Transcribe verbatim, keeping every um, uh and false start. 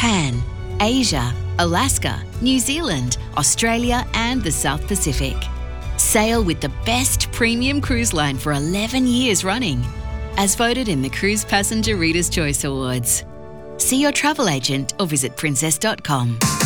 Japan, Asia, Alaska, New Zealand, Australia and the South Pacific. Sail with the best premium cruise line for eleven years running, as voted in the Cruise Passenger Reader's Choice Awards. See your travel agent or visit princess dot com.